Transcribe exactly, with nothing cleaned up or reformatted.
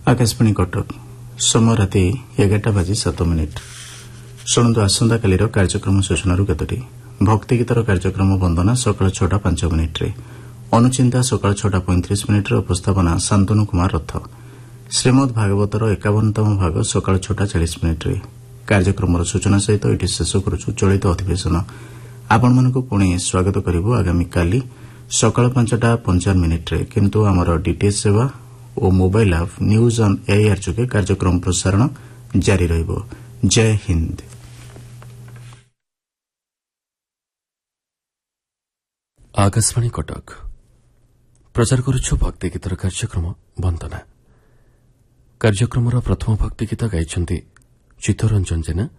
आकाशवाणी कटक समय राति एगारटा बाजी सात मिनिट शुणु आसंताकाली कार्यक्रम सूचना केतोटी भक्ति गीतर कार्यक्रम वंदना सकाल छटा पांच मिनिट्रे अनुचिंता सकाल छटा पैंतीस मिनिट्रे उपस्थापना शांतनु कुमार रथ श्रीमद भागवतर एकावनतम भाग सकाल छटा चालीस मिनिट्रे कार्यक्रम सूचना सहित ये शेष करुछु चलित अधिवेशन आपण मानक पुणी स्वागत करिबु आगामी काली सकाल पांचटा पंचावन मिनिट्रे किंतु आमर डीटीएच सेवा और mobile app news on AIR जोगे कार्यक्रम प्रसारण जारी रहिबो। जय हिंद। आकाशवाणी कटक प्रचार करुछु भक्ति गीतर कार्यक्रम वंदना। कार्यक्रम प्रथम भक्ति गीत गाइछन्ति चित्तरंजन जेना